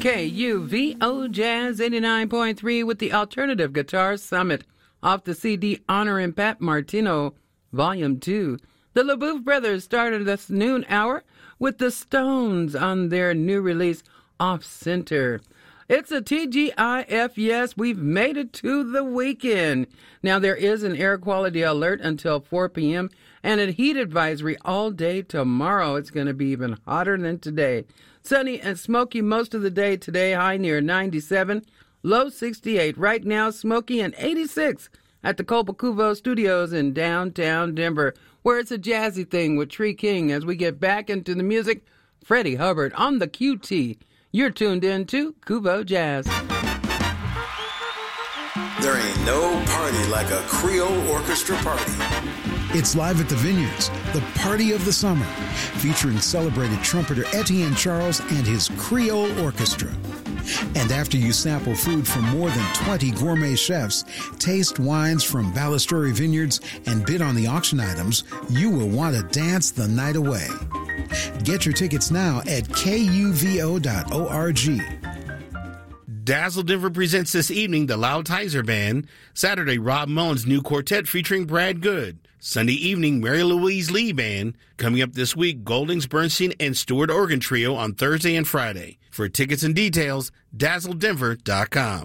KUVO Jazz 89.3 with the Alternative Guitar Summit off the CD Honor and Pat Martino, Volume 2. The LaBeouf Brothers started this noon hour with the Stones on their new release, Off Center. It's a TGIF, yes, we've made it to the weekend. Now, there is an air quality alert until 4 p.m. and a heat advisory all day tomorrow. It's going to be even hotter than today. Sunny and smoky most of the day today, high near 97, low 68. Right now, smoky and 86 at the Copa-Cuvo Studios in downtown Denver, where it's a jazzy thing with Tree King. As we get back into the music, Freddie Hubbard on the QT. You're tuned in to Cuvo Jazz. There ain't no party like a Creole orchestra party. It's live at the Vineyards, the party of the summer, featuring celebrated trumpeter Etienne Charles and his Creole Orchestra. And after you sample food from more than 20 gourmet chefs, taste wines from Ballasturi Vineyards, and bid on the auction items, you will want to dance the night away. Get your tickets now at kuvo.org. Dazzle Denver presents this evening the Loud Tizer Band. Saturday, Rob Mullins' new quartet featuring Brad Good. Sunday evening, Mary Louise Lee Band. Coming up this week, Goldings, Bernstein, and Stewart Organ Trio on Thursday and Friday. For tickets and details, dazzledenver.com.